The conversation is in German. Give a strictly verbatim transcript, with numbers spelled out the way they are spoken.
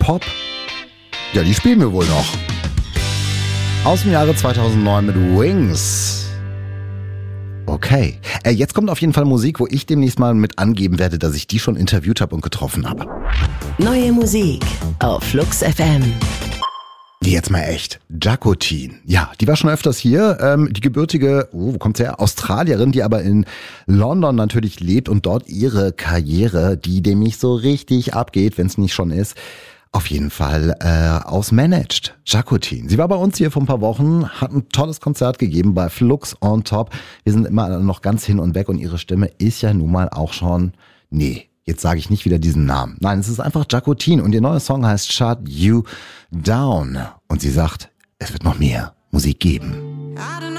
Top. Ja, die spielen wir wohl noch. Aus dem Jahre zweitausendneun mit Wings. Okay. Äh, jetzt kommt auf jeden Fall Musik, wo ich demnächst mal mit angeben werde, dass ich die schon interviewt habe und getroffen habe. Neue Musik auf Flux F M. Jetzt mal echt. Jacqueline. Ja, die war schon öfters hier. Ähm, die gebürtige, oh, wo kommt sie her? Australierin, die aber in London natürlich lebt und dort ihre Karriere, die dem nicht so richtig abgeht, wenn es nicht schon ist, auf jeden Fall äh, ausmanagt. Jacqueline. Sie war bei uns hier vor ein paar Wochen, hat ein tolles Konzert gegeben bei Flux on Top. Wir sind immer noch ganz hin und weg und ihre Stimme ist ja nun mal auch schon, nee, jetzt sage ich nicht wieder diesen Namen. Nein, es ist einfach Jacqueline und ihr neuer Song heißt Shut You Down. Und sie sagt, es wird noch mehr Musik geben.